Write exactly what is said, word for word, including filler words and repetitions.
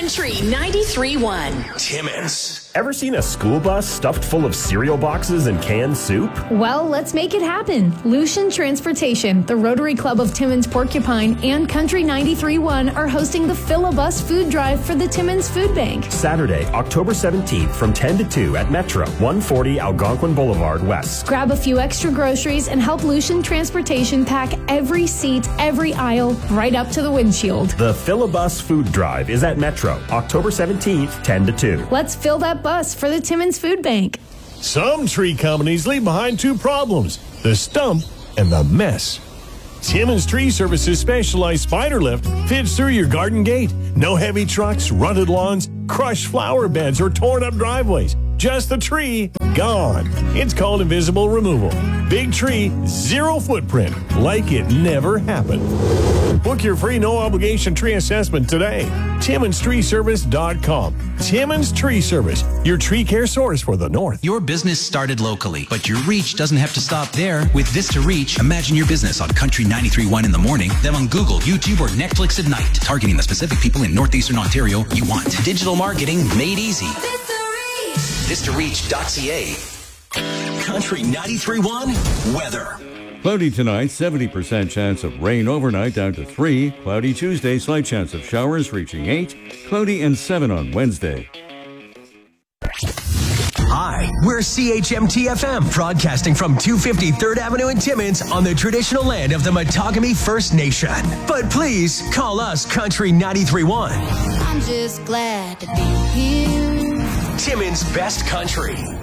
Country ninety-three point one. Timmins. Ever seen a school bus stuffed full of cereal boxes and canned soup? Well, let's make it happen. Lucian Transportation, the Rotary Club of Timmins Porcupine, and Country ninety-three point one are hosting the Fill-A-Bus Food Drive for the Timmins Food Bank. Saturday, October seventeenth from ten to two at Metro, one forty Algonquin Boulevard West. Grab a few extra groceries and help Lucian Transportation pack every seat, every aisle, right up to the windshield. The Fill-A-Bus Food Drive is at Metro, October seventeenth, ten to two. Let's fill that bus for the Timmins Food Bank. Some tree companies leave behind two problems, the stump and the mess. Timmins Tree Services specialized spider lift fits through your garden gate. No heavy trucks, rutted lawns, crushed flower beds, or torn up driveways. Just the tree, gone. It's called invisible removal. Big tree, zero footprint, like it never happened. Book your free no-obligation tree assessment today. Timmins Tree Service dot com. Timmins Tree Service, your tree care source for the North. Your business started locally, but your reach doesn't have to stop there. With Vista Reach, imagine your business on Country ninety-three point one in the morning, then on Google, YouTube, or Netflix at night, targeting the specific people in northeastern Ontario you want. Digital marketing made easy. Vista Reach dot c a. Country ninety-three point one weather. Cloudy tonight, seventy percent chance of rain overnight down to three. Cloudy Tuesday, slight chance of showers reaching eight. Cloudy and seven on Wednesday. Hi, we're C H M T F M, broadcasting from two fifty third Avenue in Timmins on the traditional land of the Matagami First Nation. But please call us Country ninety-three point one. I'm just glad to be here. Timmins' best country.